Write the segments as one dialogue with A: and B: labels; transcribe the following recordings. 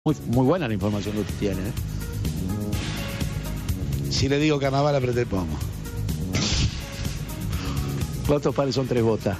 A: Muy buena la información que usted tiene, ¿eh?
B: Si le digo carnaval, apreté el pomo.
A: ¿Cuántos pares son 3 botas?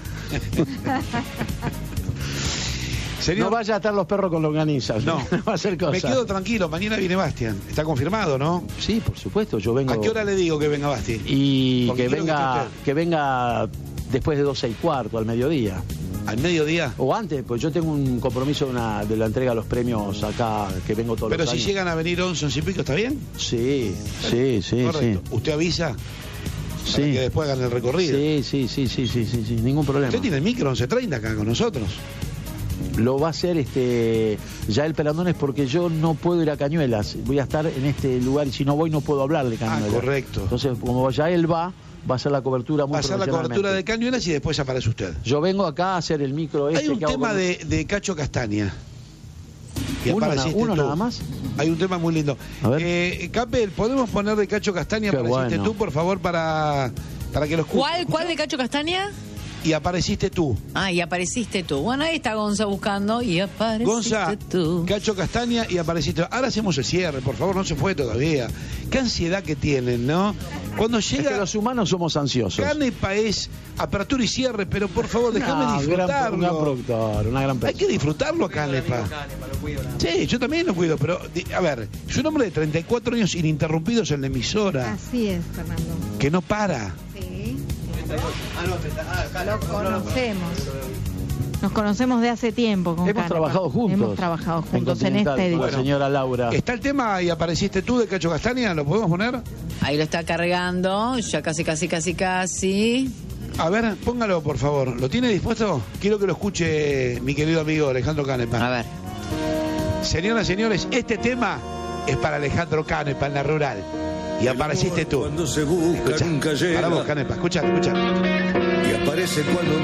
B: Señor,
A: No vaya a estar los perros con longanizas.
B: No.
A: No va a hacer cosa.
B: me quedo tranquilo, mañana viene Bastian. Está confirmado, ¿no?
A: Sí, por supuesto, yo vengo.
B: ¿A qué hora le digo que venga Bastian?
A: Y
B: Porque quiero
A: que venga después de 12:15, al mediodía.
B: ¿Al mediodía?
A: O antes, pues yo tengo un compromiso de la entrega de los premios acá, que vengo todos
B: Pero
A: los
B: si
A: años.
B: llegan a venir 11 y pico, ¿está bien?
A: Sí.
B: Correcto. ¿Usted avisa? Para
A: Sí.
B: que después hagan el recorrido.
A: Sí, ningún problema.
B: Usted tiene el micro 11:30 acá con nosotros.
A: Lo va a hacer ya el Pelandones, porque yo no puedo ir a Cañuelas. Voy a estar en este lugar y si no voy no puedo hablar de Cañuelas.
B: Correcto.
A: Entonces, como ya él va a hacer la cobertura muy
B: Va a hacer la
A: profesionalmente.
B: cobertura de Cañuelas y después aparece usted.
A: Yo vengo acá a hacer el micro
B: Hay un
A: que hago
B: tema
A: con-
B: de Cacho Castaña. Y
A: ¿Uno
B: apareciste
A: uno
B: tú.
A: nada más?
B: Hay un tema muy lindo.
A: A ver.
B: Capel, ¿podemos poner de Cacho Castaña?
A: Qué
B: Apareciste
A: bueno.
B: tú, por favor, para que lo escuchen.
C: ¿Cuál de Cacho Castaña?
B: Y apareciste tú.
C: Ah, y apareciste tú. Bueno, ahí está Gonza buscando y apareciste
B: Gonza,
C: tú.
B: Cacho Castaña y apareciste. Ahora hacemos el cierre, por favor, no se fue todavía. Qué ansiedad que tienen, ¿no? Cuando
A: Es que
B: llega
A: los humanos somos ansiosos.
B: Canepa es apertura y cierre, pero por favor, déjame
A: No,
B: disfrutarlo.
A: un gran productor, una gran
B: Hay
A: persona.
B: que disfrutarlo a Canepa. Sí, yo también lo cuido, pero a ver, es un hombre de 34 años ininterrumpidos en la emisora,
D: Así es, Fernando.
B: que no para.
D: Sí. Lo conocemos. Nos conocemos de hace tiempo con
A: Hemos
D: Canepa.
A: trabajado juntos.
D: Hemos trabajado juntos en
A: Continental,
D: esta
A: con la
D: edición.
A: señora Laura.
B: Está el tema y apareciste tú de Cacho Castaña, ¿lo podemos poner?
C: Ahí lo está cargando, ya casi.
B: A ver, póngalo por favor. ¿Lo tiene dispuesto? Quiero que lo escuche mi querido amigo Alejandro Canepa.
C: A ver.
B: Señoras, señores, este tema es para Alejandro Canepa en la rural. Y apareciste tú.
E: Cuando se busca
B: Escucha,
E: nunca llega
B: para vos, Canepa, escucha.
E: y aparece cuando